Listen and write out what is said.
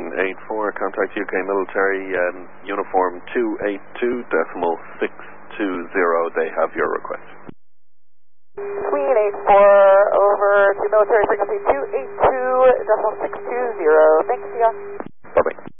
184, contact UK military, uniform 282.620. They have your request. Queen 84, over to military frequency 282.620. Thanks, Dion. Bye-bye.